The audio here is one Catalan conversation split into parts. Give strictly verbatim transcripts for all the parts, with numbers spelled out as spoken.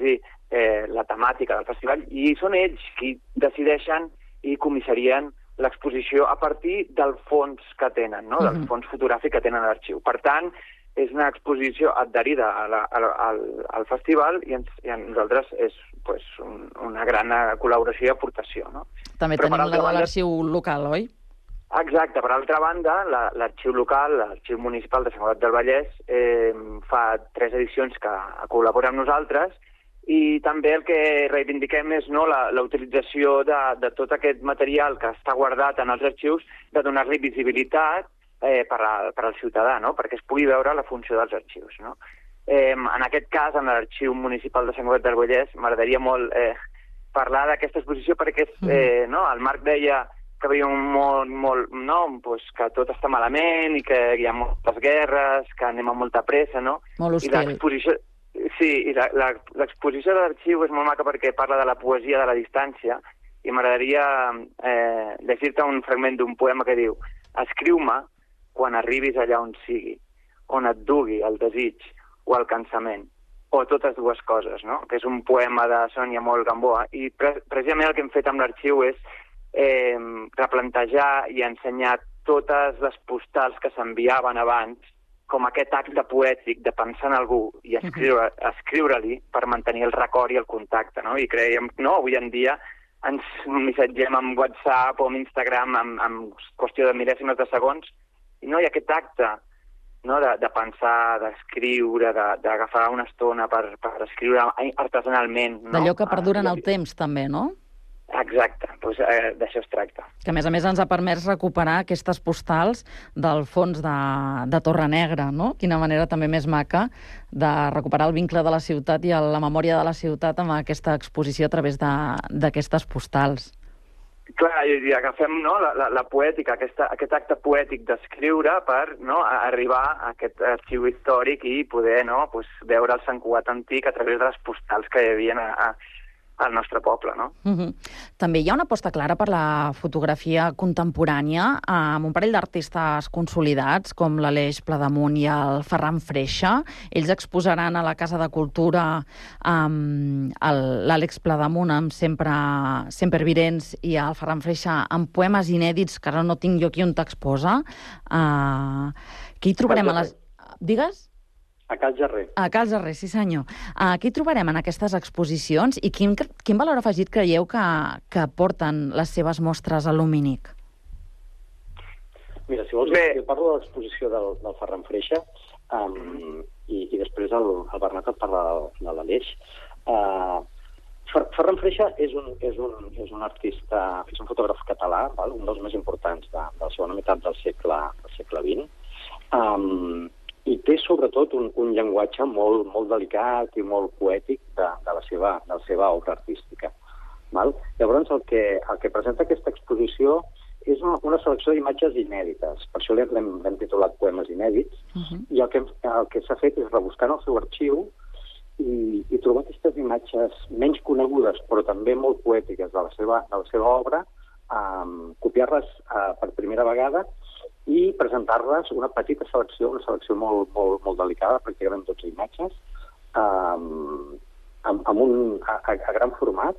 dir, eh, la temàtica del festival, i són ells qui decideixen i comissarien l'exposició a partir del fons que tenen, no? Del fons fotogràfic que tenen a l'arxiu. Per tant, és una exposició adherida a la, a, al, al festival i, ens, i a nosaltres és pues, un, una gran col·laboració i aportació. No? També Però, tenim la de banda, l'arxiu local, oi? Exacte. Per altra banda, l'arxiu local, l'arxiu municipal de Sant Cugat del Vallès, eh, fa tres edicions que col·labora amb nosaltres i també el que reivindiquem és no, la, la utilització de, de tot aquest material que està guardat en els arxius, de donar-li visibilitat eh, per, a, per al ciutadà, no? Perquè es pugui veure la funció dels arxius. No? Eh, en aquest cas, en l'Arxiu Municipal de Sant Cugat del Vallès, m'agradaria molt eh, parlar d'aquesta exposició perquè eh, no, el Marc deia que veia un món molt, no, pues, que tot està malament i que hi ha moltes guerres, que anem a molta pressa, no? Molt hostil. I l'exposició... Sí, i l'exposició de l'arxiu és molt maca perquè parla de la poesia de la distància i m'agradaria eh, llegir-te un fragment d'un poema que diu: escriu-me quan arribis allà on sigui, on et dugui el desig o el cansament, o totes dues coses, no? Que és un poema de Sònia Molt Gamboa. I pre precisament el que hem fet amb l'arxiu és eh, replantejar i ensenyar totes les postals que s'enviaven abans com aquest acte poètic de pensar en algú i escriure, escriure-li per mantenir el record i el contacte, no? I creiem, no, avui en dia ens missatgem amb WhatsApp o amb Instagram amb, amb qüestió de mil·lèsimes de segons i no hi ha aquest acte no? de, de pensar, d'escriure, d'agafar una estona per, per escriure artesanalment. No? D'allò que perdura en el temps, també, no? Exacte, doncs, eh, d'això es tracta. Que a més a més ens ha permès recuperar aquestes postals del fons de, de Torre Negra, no? Quina manera també més maca de recuperar el vincle de la ciutat i la memòria de la ciutat amb aquesta exposició a través d'aquestes postals. Clar, i, i agafem no, la, la, la poètica, aquesta, aquest acte poètic d'escriure per no, arribar a aquest arxiu històric i poder no, pues, veure el Sant Cugat antic a través de les postals que hi havia a, a al nostre poble, no? Uh-huh. També hi ha una aposta clara per la fotografia contemporània amb un parell d'artistes consolidats com l'Aleix Pladamunt i el Ferran Freixa. Ells exposaran a la Casa de Cultura um, l'Àlex Pladamunt amb sempre, sempre Virents i el Ferran Freixa amb poemes inèdits que ara no tinc jo aquí on t'exposa. Uh, què hi trobarem a les... Digues? A Cal Jarrer. A Cal Jarrer, sí senyor. Uh, què hi trobarem en aquestes exposicions i quin, quin valor afegit creieu que, que porten les seves mostres a l'Umínic? Mira, si vols, Bé. jo parlo de l'exposició del, del Ferran Freixa um, i, i després el, el Bernat et parla de, de l'Aleix. Uh, Ferran Freixa és un, és, un, és un artista, és un fotògraf català, val? Un dels més importants de, de la segona meitat del segle, del segle vint. Um, I té, sobretot, un, un llenguatge molt, molt delicat i molt poètic de, de, la seva, de la seva obra artística. Val? Llavors, el que, el que presenta aquesta exposició és una, una selecció d'imatges inèdites. Per això l'hem titulat Poemes Inèdits. Uh-huh. I el que, el que s'ha fet és rebuscar en el seu arxiu i, i trobar aquestes imatges menys conegudes, però també molt poètiques de la seva, de la seva obra, um, copiar-les uh, per primera vegada i presentar-les una petita selecció, una selecció molt, molt, molt delicada, pràcticament dotze imatges, um, amb, amb un, a, a gran format,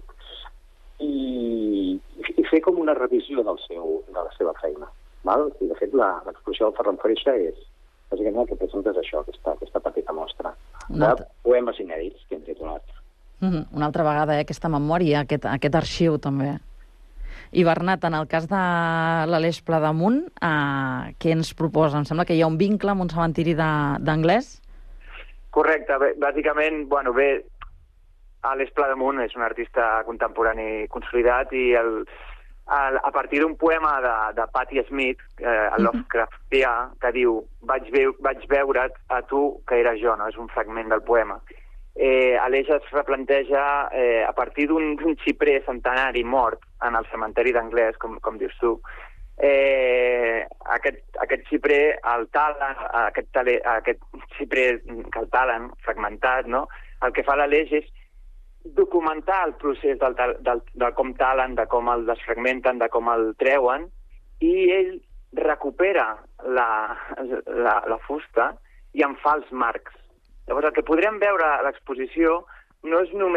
i, i fer com una revisió del seu, de la seva feina. Val? I, de fet, l'exposició del Ferran Freixa és, bàsicament, el que presenta és això, aquesta, aquesta petita mostra de poemes inèdits que hem titulat. Mm-hmm. Una altra vegada, eh, aquesta memòria, aquest, aquest arxiu, també. I Bernat, en el cas de l'Aleix Pladamunt, eh, què ens proposa? Em sembla que hi ha un vincle amb un cementiri d'anglès? Correcte. Bé, bàsicament, bueno, bé, Àlex Pladamunt és un artista contemporani consolidat i el, el, a partir d'un poema de, de Patti Smith, eh, el Lovecraftià, que diu vaig, veu, vaig veure't a tu que era jo, no? És un fragment del poema. Eh, Aleix es replanteja eh, a partir d'un xiprer centenari mort en el cementeri d'Anglès, com, com dius tu. Eh, aquest, aquest xiprer el talen, aquest, tale, aquest xiprer que el talen, fragmentat, no? El que fa l'Aleix és documentar el procés del, del, del com talen, de com el desfragmenten, de com el treuen, i ell recupera la, la, la fusta i en fa els marcs. Llavors, el que podrem veure a l'exposició no és només